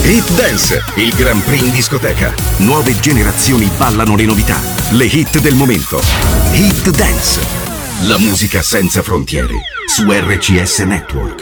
Hit Dance, il Grand Prix in discoteca. Nuove generazioni ballano le novità, le hit del momento. Hit Dance, la musica senza frontiere, su RCS Network.